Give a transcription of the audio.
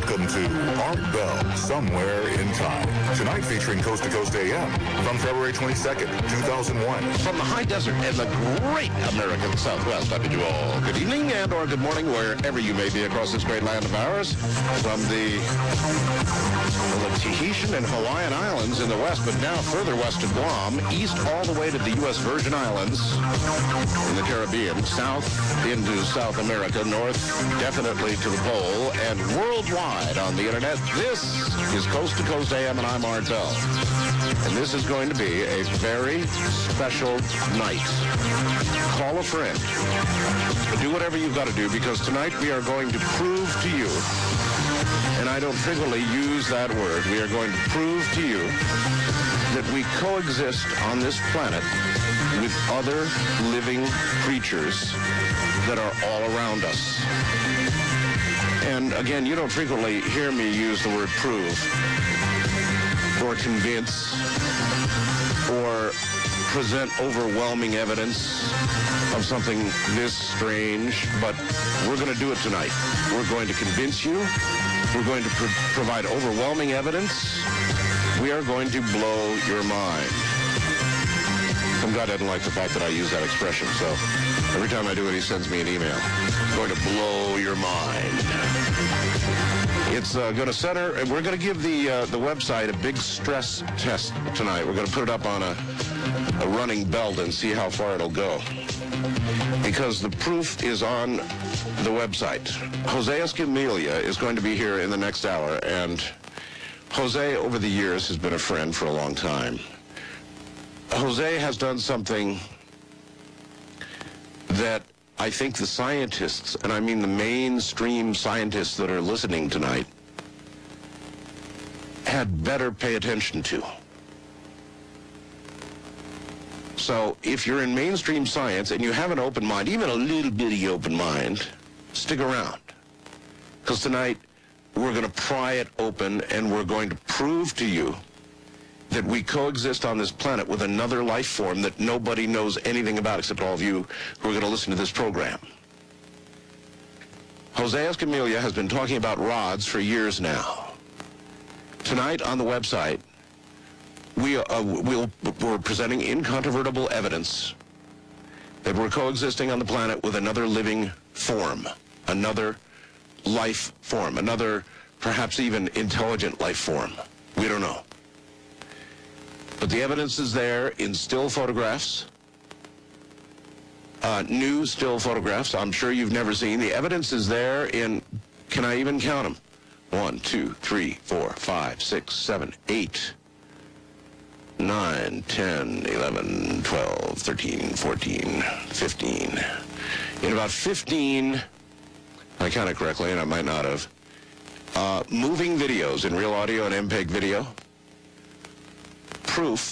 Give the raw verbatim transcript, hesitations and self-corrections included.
Welcome to Art Bell, Somewhere in Time. Tonight featuring Coast to Coast A M from February twenty-second, two thousand one. From the high desert and the great American Southwest, I bid you all good evening and or good morning wherever you may be across this great land of ours. From the, well, the Tahitian and Hawaiian Islands in the west, but now further west to Guam, east all the way to the U S Virgin Islands in the Caribbean, south into South America, north definitely to the pole, and worldwide on the internet. This is Coast to Coast A M, and I'm Art Bell. And this is going to be a very special night. Call a friend. Do whatever you've got to do, because tonight we are going to prove to you, and I don't frequently use that word, we are going to prove to you that we coexist on this planet with other living creatures that are all around us. And again, you don't frequently hear me use the word prove or convince or present overwhelming evidence of something this strange, but we're going to do it tonight. We're going to convince you. We're going to pro- provide overwhelming evidence. We are going to blow your mind. Some guy doesn't like the fact that I use that expression, so every time I do it, he sends me an email. It's going to blow your mind. It's uh, going to center, and we're going to give the uh, the website a big stress test tonight. We're going to put it up on a, a running belt and see how far it'll go. Because the proof is on the website. Jose Escamilla is going to be here in the next hour, and Jose, over the years, has been a friend for a long time. Jose has done something that I think the scientists, and I mean the mainstream scientists that are listening tonight, had better pay attention to. So if you're in mainstream science and you have an open mind, even a little bitty open mind, stick around. Because tonight we're going to pry it open and we're going to prove to you that we coexist on this planet with another life form that nobody knows anything about except all of you who are going to listen to this program. Jose Escamilla has been talking about rods for years now. Tonight on the website, we, uh, we'll, we're presenting incontrovertible evidence that we're coexisting on the planet with another living form, another life form, another perhaps even intelligent life form. We don't know. But the evidence is there in still photographs, uh, new still photographs I'm sure you've never seen. The evidence is there in, can I even count them? One, two, three, four, five, six, seven, eight, nine, ten, eleven, twelve, thirteen, fourteen, fifteen. In about fifteen, if I count it correctly, and I might not have, uh, moving videos in real audio and M P E G video, proof